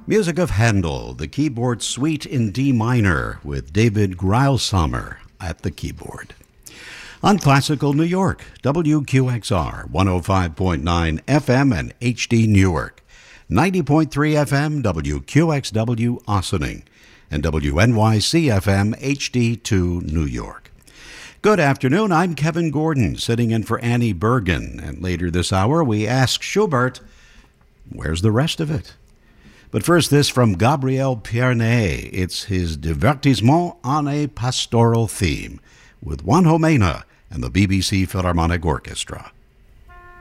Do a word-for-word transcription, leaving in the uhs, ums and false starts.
Music of Handel, the keyboard suite in D minor with David Greilsamer at the keyboard. On Classical New York, W Q X R, one oh five point nine F M and H D Newark, ninety point three F M W Q X W Ossining, and W N Y C F M H D two New York. Good afternoon, I'm Kevin Gordon, sitting in for Annie Bergen, and later this hour we ask Schubert, where's the rest of it? But first, this from Gabriel Pierney. It's his Divertissement on a Pastoral Theme with Juan Jomena and the B B C Philharmonic Orchestra.